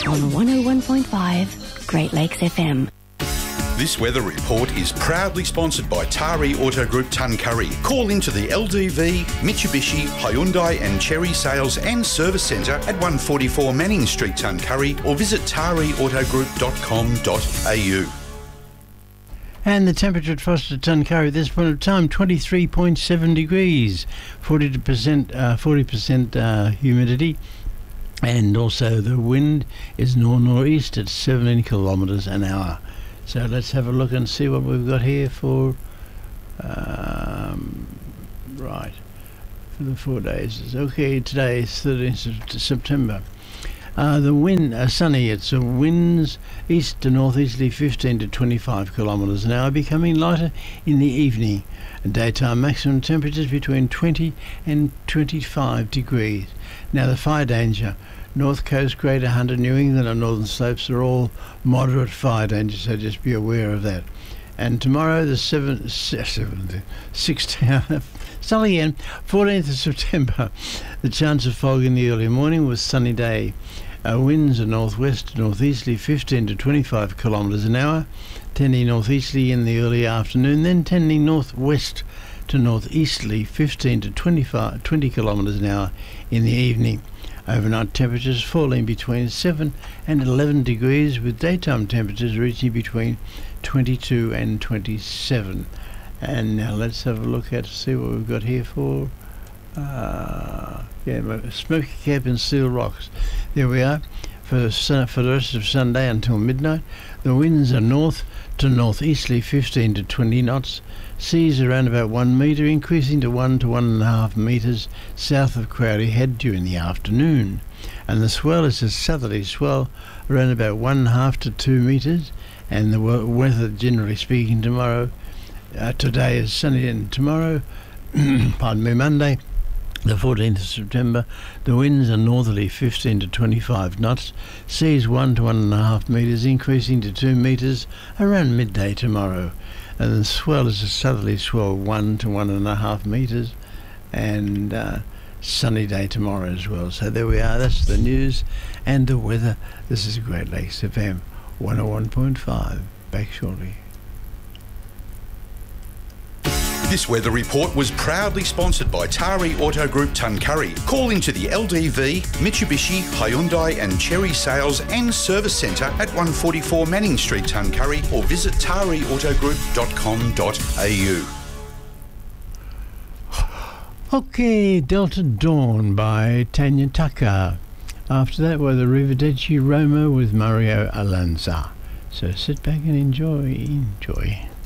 on 101.5 Great Lakes FM. This weather report is proudly sponsored by Tari Auto Group Tuncurry. Call into the LDV, Mitsubishi, Hyundai and Cherry Sales and Service Centre at 144 Manning Street, Tuncurry, or visit tariautogroup.com.au. And the temperature at Foster Tuncurry at this point of time, 23.7 degrees, 40% humidity, and also the wind is north-northeast at 17 kilometres an hour. So let's have a look and see what we've got here for, for the 4 days. Okay, today is 13th of September. The wind, sunny, it's winds east to northeasterly 15 to 25 kilometres an hour, becoming lighter in the evening. Daytime maximum temperatures between 20 and 25 degrees. Now the fire danger. North Coast, Greater Hunter, New England and Northern Slopes are all moderate fire danger, so just be aware of that. And tomorrow, the 14th of September, the chance of fog in the early morning with sunny day. Winds are northwest to northeasterly 15 to 25 kilometres an hour, tending northeasterly in the early afternoon, then tending northwest to northeasterly 15 to 20 kilometres an hour in the evening. Overnight temperatures falling between 7 and 11 degrees, with daytime temperatures reaching between 22 and 27. And now let's have a look at see what we've got here for Smoky Cap and Seal Rocks. There we are for the rest of Sunday until midnight. The winds are north to northeasterly 15 to 20 knots. Seas around about 1 metre, increasing to 1 to 1.5 metres south of Crowley Head during the afternoon. And the swell is a southerly swell around about 1.5 to 2 metres. And the weather, generally speaking, today is sunny, and tomorrow, Monday, the 14th of September, the winds are northerly 15 to 25 knots, seas 1 to 1.5 metres, increasing to 2 metres around midday tomorrow. And the swell is a southerly swell 1 to 1.5 metres, and sunny day tomorrow as well. So there we are, that's the news and the weather. This is Great Lakes FM 101.5. Back shortly. This weather report was proudly sponsored by Tari Auto Group Tuncurry. Call into the LDV, Mitsubishi, Hyundai and Cherry Sales and Service Centre at 144 Manning Street, Tuncurry, or visit tariautogroup.com.au. Okay, Delta Dawn by Tanya Tucker. After that were the Rivadeci Roma with Mario Alanza. So sit back and enjoy.